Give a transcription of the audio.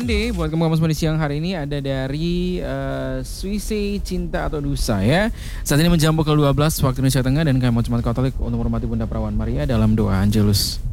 Monday buat kamu semua di siang hari ini ada dari Suise Cinta atau Dusa ya. Saat ini menjam pukul 12 waktu Indonesia Tengah dan kami mau Jemaat Katolik untuk menghormati Bunda Perawan Maria dalam doa Angelus.